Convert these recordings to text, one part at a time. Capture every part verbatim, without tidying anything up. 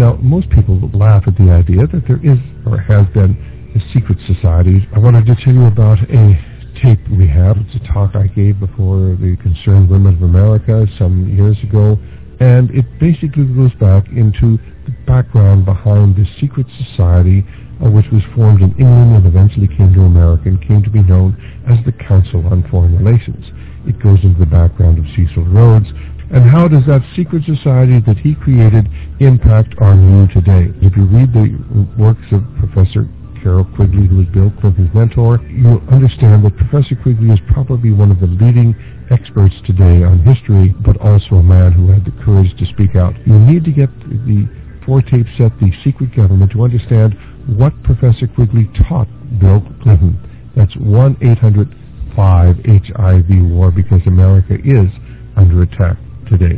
Now, most people laugh at the idea that there is or has been a secret society. I wanted to tell you about a tape we have. It's a talk I gave before the Concerned Women of America some years ago, and it basically goes back into the background behind this secret society uh, which was formed in England and eventually came to America and came to be known as the Council on Foreign Relations. It goes into the background of Cecil Rhodes, and how does that secret society that he created impact on you today? If you read the works of Professor Carroll Quigley, who was Bill Clinton's mentor, you'll understand that Professor Quigley is probably one of the leading experts today on history, but also a man who had the courage to speak out. You need to get the four-tape set, The Secret Government, to understand what Professor Quigley taught Bill Clinton. That's one eight hundred five H I V WAR, because America is under attack today.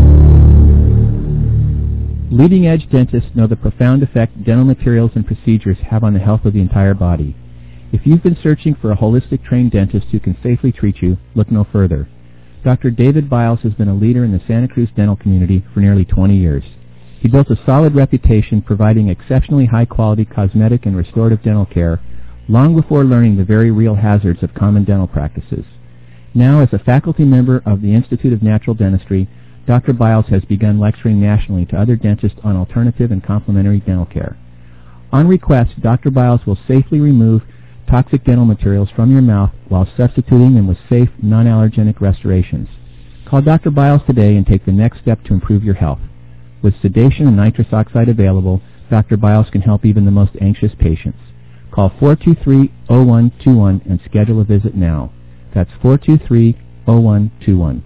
Leading-edge dentists know the profound effect dental materials and procedures have on the health of the entire body. If you've been searching for a holistic trained dentist who can safely treat you, look no further. Doctor David Biles has been a leader in the Santa Cruz dental community for nearly twenty years. He built a solid reputation providing exceptionally high-quality cosmetic and restorative dental care long before learning the very real hazards of common dental practices. Now, as a faculty member of the Institute of Natural Dentistry, Doctor Biles has begun lecturing nationally to other dentists on alternative and complementary dental care. On request, Doctor Biles will safely remove toxic dental materials from your mouth while substituting them with safe, non-allergenic restorations. Call Doctor Biles today and take the next step to improve your health. With sedation and nitrous oxide available, Doctor Biles can help even the most anxious patients. Call four two three, zero one two one and schedule a visit now. That's four two three, zero one two one.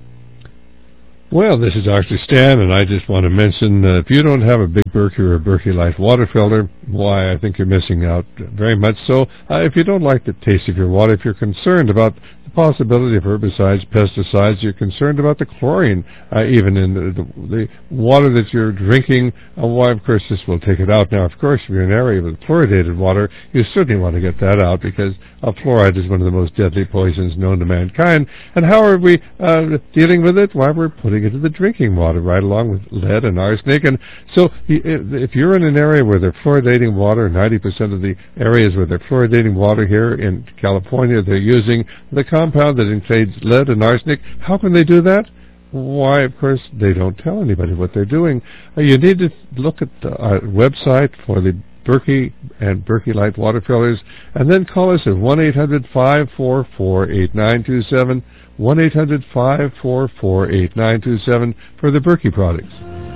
Well, this is Doctor Stan, and I just want to mention, uh, if you don't have a Big Berkey or a Berkey Light water filter, why, I think you're missing out very much so. Uh, if you don't like the taste of your water, if you're concerned about the possibility of herbicides, pesticides, you're concerned about the chlorine, uh, even in the, the, the water that you're drinking, uh, why, of course, this will take it out. Now, of course, if you're in an area with fluoridated water, you certainly want to get that out, because uh, fluoride is one of the most deadly poisons known to mankind. And how are we uh, dealing with it? Why, we're putting into the drinking water right along with lead and arsenic. And so if you're in an area where they're fluoridating water, ninety percent of the areas where they're fluoridating water here in California, they're using the compound that includes lead and arsenic. How can they do that? Why, of course, they don't tell anybody what they're doing. Uh, you need to look at the uh, website for the Berkey and Berkey Light water filters, and then call us at one eight hundred, five four four, eight nine two seven, one eight hundred, five four four, eight nine two seven for the Berkey products.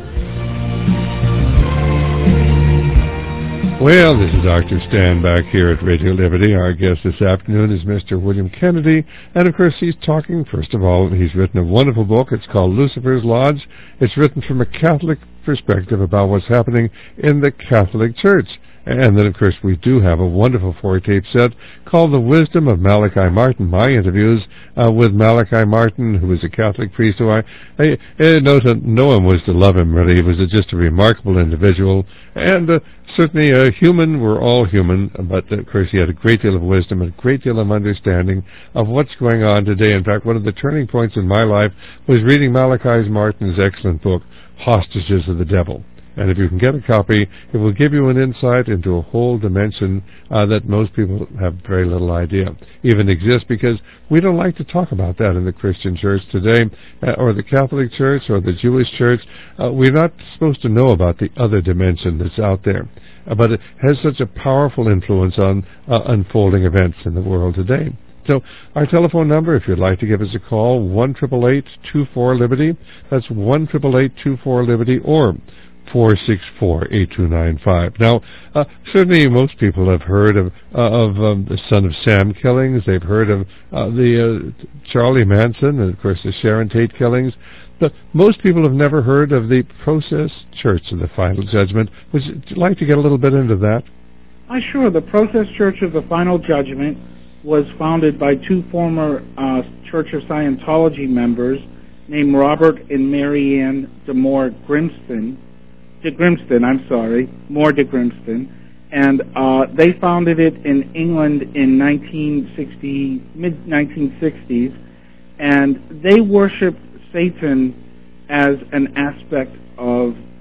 Well, this is Doctor Stan back here at Radio Liberty. Our guest this afternoon is Mister William Kennedy, and of course he's talking, first of all, he's written a wonderful book. It's called Lucifer's Lodge. It's written from a Catholic perspective about what's happening in the Catholic Church. And then, of course, we do have a wonderful four-tape set called The Wisdom of Malachi Martin, my interviews uh, with Malachi Martin, who was a Catholic priest who I, I, I know to know him was to love him, really. He was a, just a remarkable individual, and uh, certainly a human. We're all human, but, of course, he had a great deal of wisdom and a great deal of understanding of what's going on today. In fact, one of the turning points in my life was reading Malachi Martin's excellent book, Hostages of the Devil. And if you can get a copy, it will give you an insight into a whole dimension uh, that most people have very little idea even exists, because we don't like to talk about that in the Christian church today, uh, or the Catholic Church, or the Jewish church. Uh, we're not supposed to know about the other dimension that's out there. Uh, but it has such a powerful influence on uh, unfolding events in the world today. So our telephone number, if you'd like to give us a call, one eight eight eight, two four, Liberty. That's one eight eight eight, two four, Liberty, or four six four, eight two nine five. Now, uh, certainly most people have heard of uh, of um, the Son of Sam killings. They've heard of uh, the uh, Charlie Manson and, of course, the Sharon Tate killings. But most people have never heard of the Process Church of the Final Judgment. Would you like to get a little bit into that? Uh, sure. The Process Church of the Final Judgment was founded by two former uh, Church of Scientology members named Robert and Mary Ann DeMoore Grimston. De Grimston, I'm sorry, Moore de Grimston, and uh, they founded it in England in nineteen sixty, mid nineteen sixties, and they worshipped Satan as an aspect of uh,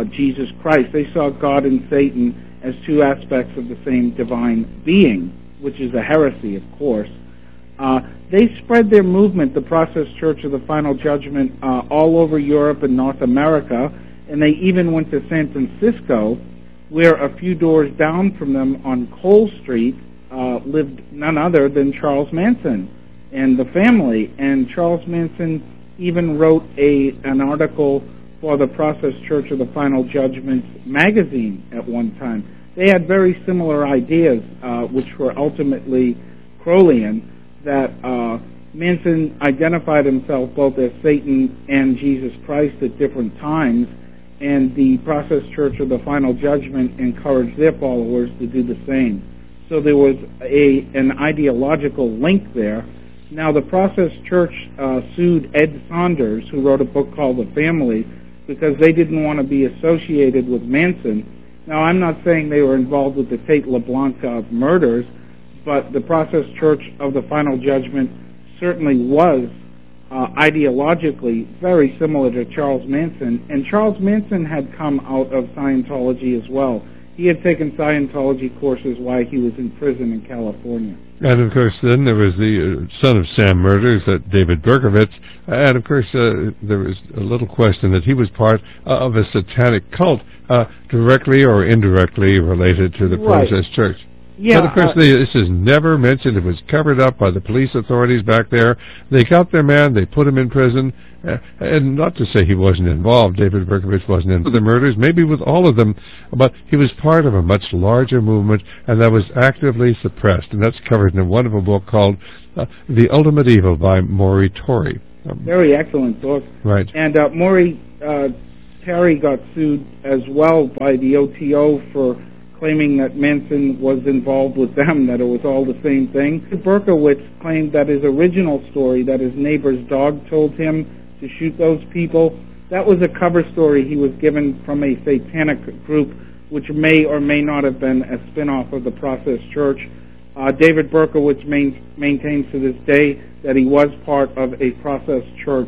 uh, Jesus Christ. They saw God and Satan as two aspects of the same divine being, which is a heresy, of course. Uh, they spread their movement, the Process Church of the Final Judgment, uh, all over Europe and North America, and they even went to San Francisco, where a few doors down from them on Cole Street uh, lived none other than Charles Manson and the family. And Charles Manson even wrote a an article for the Process Church of the Final Judgment magazine at one time. They had very similar ideas, uh, which were ultimately Crowleyan, that uh, Manson identified himself both as Satan and Jesus Christ at different times, and the Process Church of the Final Judgment encouraged their followers to do the same. So there was a an ideological link there. Now, the Process Church uh, sued Ed Saunders, who wrote a book called The Family, because they didn't want to be associated with Manson. Now, I'm not saying they were involved with the Tate LeBlanc uh, murders, but the Process Church of the Final Judgment certainly was uh, ideologically very similar to Charles Manson, and Charles Manson had come out of Scientology as well. He had taken Scientology courses while he was in prison in California. And, of course, then there was the uh, son of Sam murders, that David Berkowitz, and, of course, uh, there was a little question that he was part of a satanic cult, uh, directly or indirectly related to the Right. Process Church. Yeah, but of course, uh, they, this is never mentioned. It was covered up by the police authorities back there. They got their man. They put him in prison. Uh, and not to say he wasn't involved. David Berkowitz wasn't in the murders, maybe with all of them, but he was part of a much larger movement, and that was actively suppressed. And that's covered in a wonderful book called uh, The Ultimate Evil by Maury Torrey. Um, Very excellent book. right. And uh, Maury uh, Terry got sued as well by the O T O for claiming that Manson was involved with them, that it was all the same thing. Berkowitz claimed that his original story, that his neighbor's dog told him to shoot those people, that was a cover story he was given from a satanic group, which may or may not have been a spin-off of the Process Church. Uh, David Berkowitz main, maintains to this day that he was part of a Process Church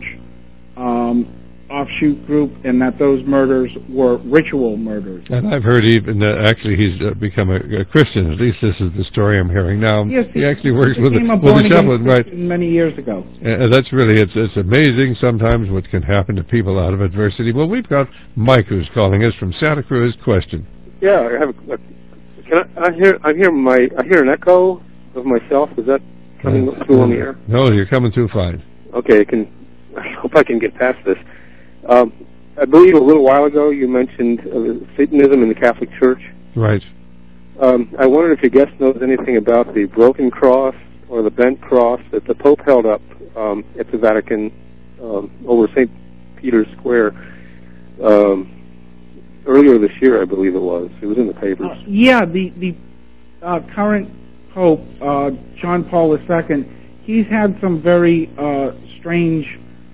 um, offshoot group, and that those murders were ritual murders. And I've heard even uh, actually he's uh, become a, a Christian. At least this is the story I'm hearing now. Yes, he, he actually works he with became a, a with a born-again chaplain, right? Christian many years ago. Uh, that's really it's it's amazing sometimes what can happen to people out of adversity. Well, we've got Mike who's calling us from Santa Cruz. Question. Yeah, I have. A, a, can I, I hear? I hear my. I hear an echo of myself. Is that coming Uh, through on the air? No, you're coming through fine. Okay, I can. I hope I can get past this. Um, I believe a little while ago you mentioned uh, Satanism in the Catholic Church. Right. Um, I wondered if your guest knows anything about the broken cross or the bent cross that the Pope held up um, at the Vatican um, over Saint Peter's Square um, earlier this year, I believe it was. It was in the papers. Uh, yeah, the the uh, current Pope, uh, John Paul the Second, he's had some very uh, strange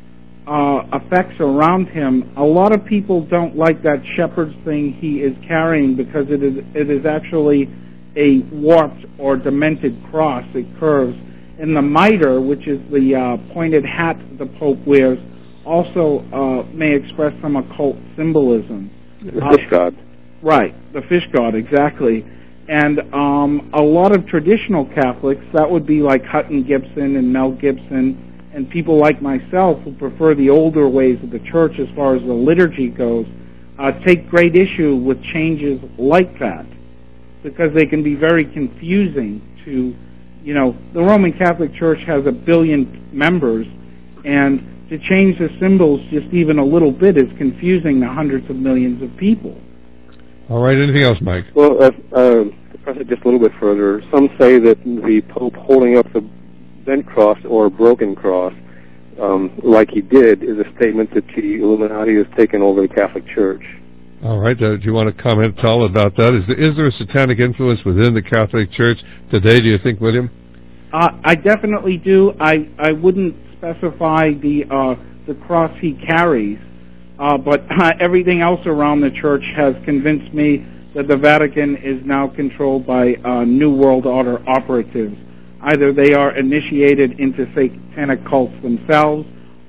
uh, effects around him. A lot of people don't like that shepherd's thing he is carrying because it is it is actually a warped or demented cross. It curves. And the mitre, which is the uh, pointed hat the Pope wears, also uh, may express some occult symbolism. The fish god. Right, the fish god, exactly. And um, a lot of traditional Catholics, that would be like Hutton Gibson and Mel Gibson, and people like myself who prefer the older ways of the church as far as the liturgy goes, uh, take great issue with changes like that, because they can be very confusing to, you know, the Roman Catholic Church has a billion members, and to change the symbols just even a little bit is confusing to hundreds of millions of people. All right. Anything else, Mike? Well, uh, uh, to press it just a little bit further, some say that the Pope holding up the bent cross or broken cross, um, like he did, is a statement that the Illuminati has taken over the Catholic Church. All right. Uh, do you want to comment at all about that? Is there, is there a satanic influence within the Catholic Church today, do you think, William? Uh, I definitely do. I, I wouldn't specify the uh, the cross he carries, uh, but uh, everything else around the church has convinced me that the Vatican is now controlled by uh, New World Order operatives. Either they are initiated into satanic cults themselves,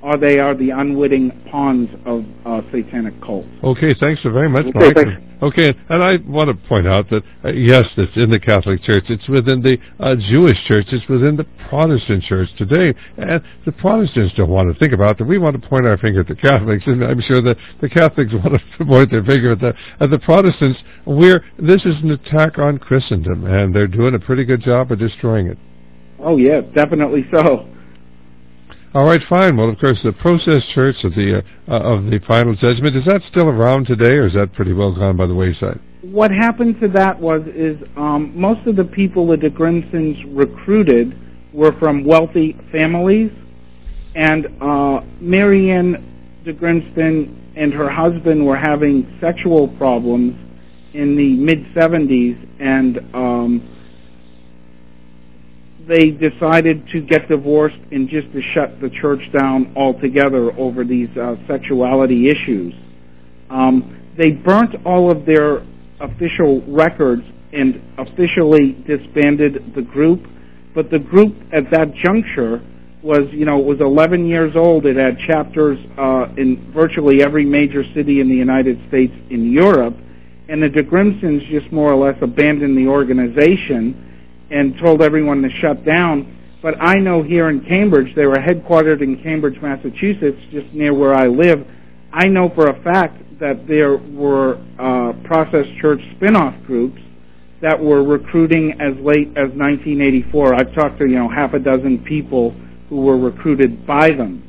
or they are the unwitting pawns of uh, satanic cults. Okay, thanks so very much, Okay, Mike. thanks. Okay, and I want to point out that, uh, yes, it's in the Catholic Church, it's within the uh, Jewish Church, it's within the Protestant Church today, and the Protestants don't want to think about that. We want to point our finger at the Catholics, and I'm sure that the Catholics want to point their finger at the, at the Protestants. We're, this is an attack on Christendom, and they're doing a pretty good job of destroying it. Oh, yeah, definitely so. All right, fine. Well, of course, the Process Church of the uh, of the Final Judgment, is that still around today, or is that pretty well gone by the wayside? What happened to that was is um, most of the people the de Grimsons recruited were from wealthy families, and uh, Marianne de Grimston and her husband were having sexual problems in the mid seventies, and um, they decided to get divorced and just to shut the church down altogether over these uh, sexuality issues. Um, they burnt all of their official records and officially disbanded the group, but the group at that juncture was, you know, it was eleven years old. It had chapters uh, in virtually every major city in the United States, in Europe, and the de Grimsons just more or less abandoned the organization and told everyone to shut down. But I know here in Cambridge, they were headquartered in Cambridge, Massachusetts, just near where I live. I know for a fact that there were uh, Process Church spin-off groups that were recruiting as late as nineteen eighty-four. I've talked to, you know, half a dozen people who were recruited by them.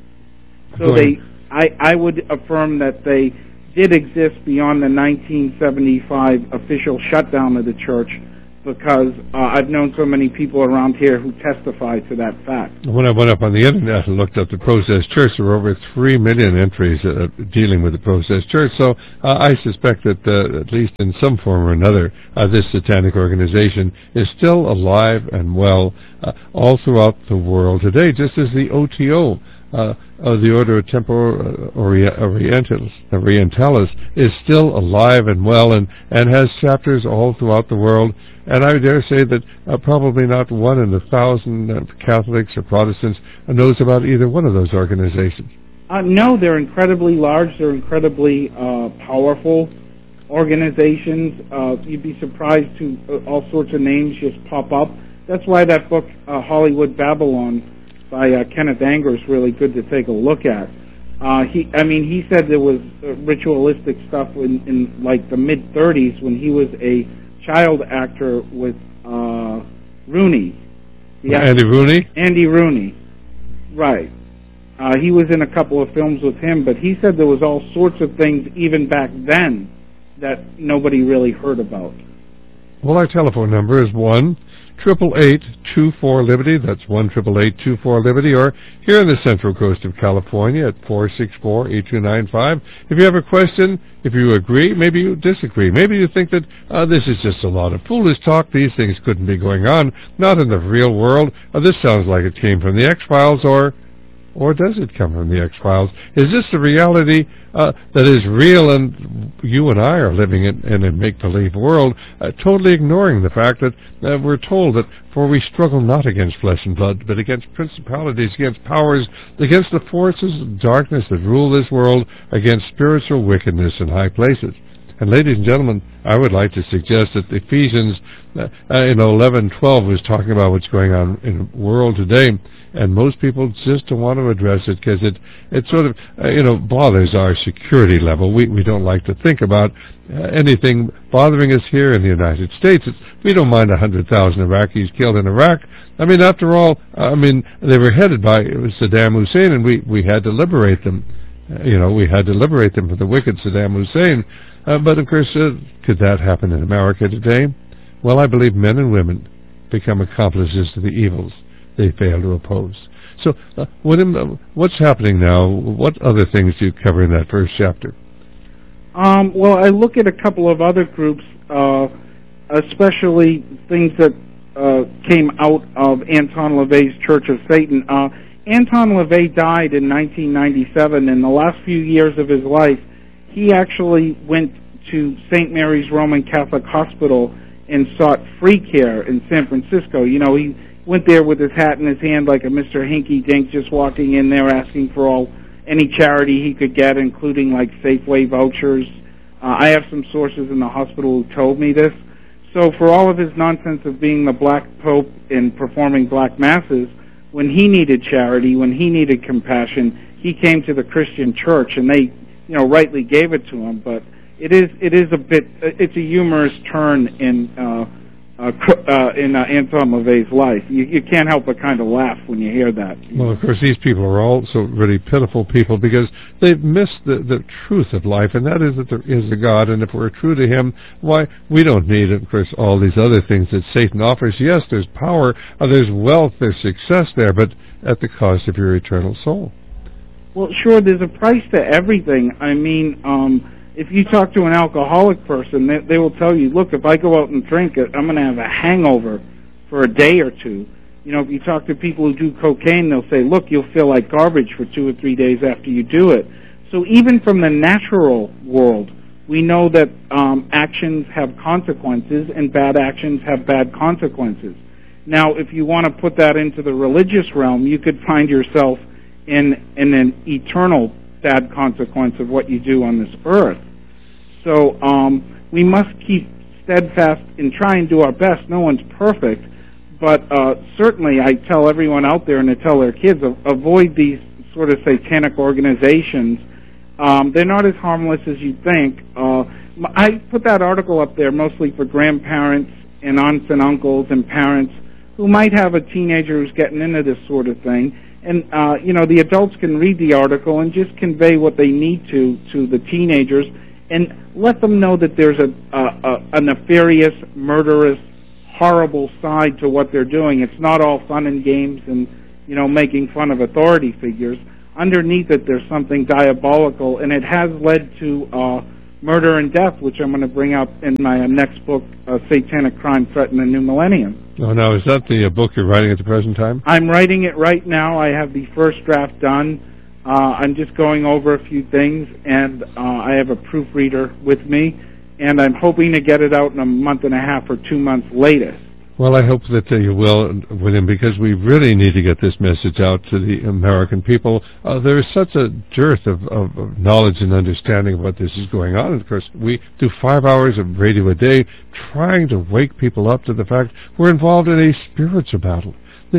So they, I, I would affirm that they did exist beyond the nineteen seventy-five official shutdown of the church, because uh, I've known so many people around here who testify to that fact. When I went up on the internet and looked up the Process Church, there were over three million entries uh, dealing with the Process Church. So uh, I suspect that uh, at least in some form or another, uh, this satanic organization is still alive and well uh, all throughout the world today, just as the O T O, uh, of the Order of Tempor Orientalis, Orientalis is still alive and well, and, and has chapters all throughout the world. And I dare say that uh, probably not one in a thousand uh, Catholics or Protestants knows about either one of those organizations. Uh, no, they're incredibly large. They're incredibly uh, powerful organizations. Uh, you'd be surprised to uh, all sorts of names just pop up. That's why that book, uh, Hollywood Babylon, by uh, Kenneth Anger, is really good to take a look at. Uh, he, I mean, he said there was uh, ritualistic stuff in, in like the mid thirties when he was a child actor with uh, Rooney. The Andy Rooney? Andy Rooney, right. Uh, he was in a couple of films with him, but he said there was all sorts of things even back then that nobody really heard about. Well, our telephone number is one triple eight two four Liberty. That's one triple eight two four Liberty. Or here in the Central Coast of California at four six four eight two nine five. If you have a question, if you agree, maybe you disagree. Maybe you think that uh, this is just a lot of foolish talk. These things couldn't be going on. Not in the real world. Uh, this sounds like it came from the X-Files, or or does it come from the X-Files? Is this the reality uh, that is real, and you and I are living in, in a make-believe world, uh, totally ignoring the fact that uh, we're told that for we struggle not against flesh and blood, but against principalities, against powers, against the forces of darkness that rule this world, against spiritual wickedness in high places. And ladies and gentlemen, I would like to suggest that Ephesians uh, in eleven twelve was talking about what's going on in the world today, and most people just don't want to address it because it it sort of uh, you know bothers our security level. We we don't like to think about uh, anything bothering us here in the United States. It's, we don't mind a hundred thousand Iraqis killed in Iraq. I mean, after all, I mean they were headed by Saddam Hussein, and we we had to liberate them. Uh, you know, we had to liberate them from the wicked Saddam Hussein. Uh, but, of course, uh, could that happen in America today? Well, I believe men and women become accomplices to the evils they fail to oppose. So, uh, William, uh, what's happening now? What other things do you cover in that first chapter? Um, well, I look at a couple of other groups, uh, especially things that uh, came out of Anton LaVey's Church of Satan. Uh, Anton LaVey died in nineteen ninety-seven. In the last few years of his life, he actually went to Saint Mary's Roman Catholic Hospital and sought free care in San Francisco. You know, he went there with his hat in his hand like a Mister Hinky-Dink, just walking in there asking for all any charity he could get, including like Safeway vouchers. Uh, I have some sources in the hospital who told me this. So for all of his nonsense of being the black pope and performing black masses, when he needed charity, when he needed compassion, he came to the Christian church, and they, you know, rightly gave it to him. But it is it is a bit it's a humorous turn in uh, uh, uh, in uh, Anton LaVey's life. You, you can't help but kind of laugh when you hear that. Well, of course, these people are also really pitiful people because they've missed the, the truth of life, and that is that there is a God, and if we're true to Him, why, we don't need, of course, all these other things that Satan offers. Yes, there's power, uh, there's wealth, there's success there, but at the cost of your eternal soul. Well, sure, there's a price to everything. I mean, um, if you talk to an alcoholic person, they, they will tell you, look, if I go out and drink, I'm going to have a hangover for a day or two. You know, if you talk to people who do cocaine, they'll say, look, you'll feel like garbage for two or three days after you do it. So even from the natural world, we know that um, actions have consequences and bad actions have bad consequences. Now, if you want to put that into the religious realm, you could find yourself in, in an eternal bad consequence of what you do on this earth. So um, we must keep steadfast and try and do our best. No one's perfect, but uh, certainly I tell everyone out there and I tell their kids, avoid these sort of satanic organizations. Um, they're not as harmless as you think. Uh, I put that article up there mostly for grandparents and aunts and uncles and parents who might have a teenager who's getting into this sort of thing. And, uh, you know, the adults can read the article and just convey what they need to to the teenagers and let them know that there's a, a, a, a nefarious, murderous, horrible side to what they're doing. It's not all fun and games and, you know, making fun of authority figures. Underneath it, there's something diabolical, and it has led to uh, murder and death, which I'm going to bring up in my next book, uh, Satanic Crime Threat in the New Millennium. Oh, now, is that the uh, book you're writing at the present time? I'm writing it right now. I have the first draft done. Uh, I'm just going over a few things, and uh, I have a proofreader with me, and I'm hoping to get it out in a month and a half or two months latest. Well, I hope that uh, you will, William, because we really need to get this message out to the American people. Uh, there is such a dearth of, of, of knowledge and understanding of what this is going on. And of course, we do five hours of radio a day trying to wake people up to the fact we're involved in a spiritual battle.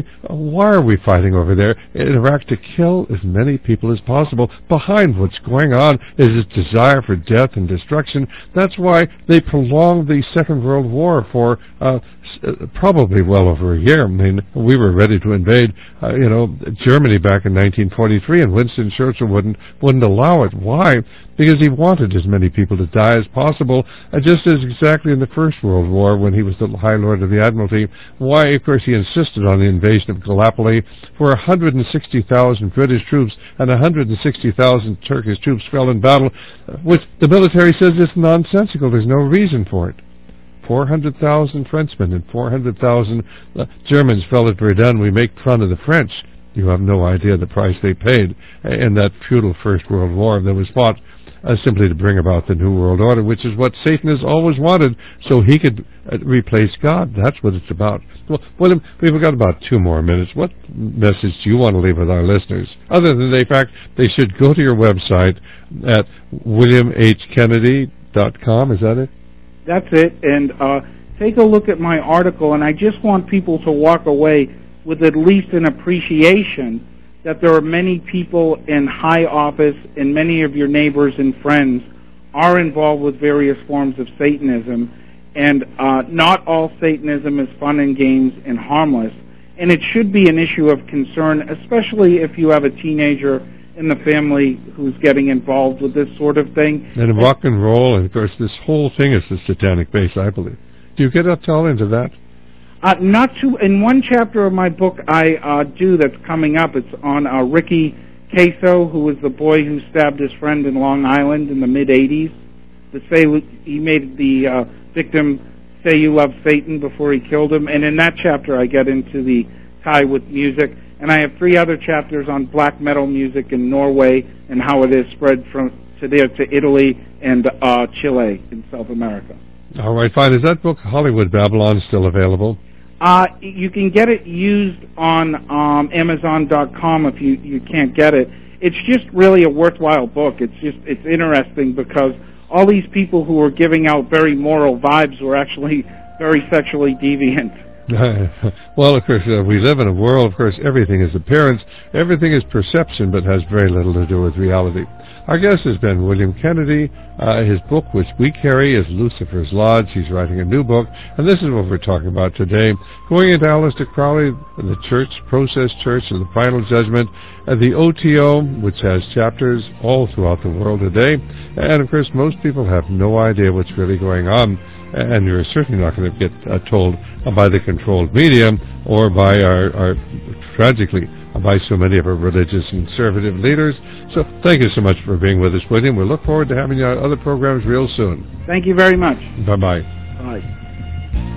Why are we fighting over there in Iraq? To kill as many people as possible. Behind what's going on is this desire for death and destruction. That's why they prolonged the Second World War for uh, probably well over a year. I mean, we were ready to invade, uh, you know, Germany back in nineteen forty-three, and Winston Churchill wouldn't wouldn't allow it. Why? Because he wanted as many people to die as possible, uh, just as exactly in the First World War when he was the High Lord of the Admiralty. Why, of course, he insisted on the invasion of Gallipoli, where one hundred sixty thousand British troops and one hundred sixty thousand Turkish troops fell in battle, uh, which the military says is nonsensical. There's no reason for it. four hundred thousand Frenchmen and four hundred thousand uh, Germans fell at Verdun. We make fun of the French. You have no idea the price they paid in that feudal First World War that was fought uh, simply to bring about the New World Order, which is what Satan has always wanted, so he could uh, replace God. That's what it's about. Well, William, we've got about two more minutes. What message do you want to leave with our listeners, other than the fact they should go to your website at william h kennedy dot com? Is that it? That's it. And uh, take a look at my article, and I just want people to walk away with at least an appreciation that there are many people in high office and many of your neighbors and friends are involved with various forms of Satanism, and uh, not all Satanism is fun and games and harmless. And it should be an issue of concern, especially if you have a teenager in the family who's getting involved with this sort of thing. And rock and roll, and of course this whole thing is the satanic base, I believe. Do you get up all into that? Uh, not too. In one chapter of my book I uh, do that's coming up, it's on uh, Ricky Queso, who was the boy who stabbed his friend in Long Island in the mid eighties. The say he made the uh, victim say you love Satan before he killed him. And in that chapter I get into the tie with music. And I have three other chapters on black metal music in Norway and how it is spread from to there to Italy and uh, Chile in South America. All right, fine. Is that book, Hollywood Babylon, still available? Uh, you can get it used on um, Amazon dot com if you, you can't get it. it's just really a worthwhile book. It's just it's interesting because all these people who were giving out very moral vibes were actually very sexually deviant. Well, of course, uh, we live in a world, of course, everything is appearance, everything is perception, but has very little to do with reality. Our guest has been William Kennedy. Uh, his book, which we carry, is Lucifer's Lodge. He's writing a new book, and this is what we're talking about today. Going into Aleister Crowley, the Church, Process Church, and the Final Judgment, uh, the O T O, which has chapters all throughout the world today. And, of course, most people have no idea what's really going on, and you're certainly not going to get uh, told uh, by the controlled media or by our, our tragically, uh, by so many of our religious and conservative leaders. So thank you so much for being with us, William. We look forward to having you on other programs real soon. Thank you very much. Bye-bye. Bye.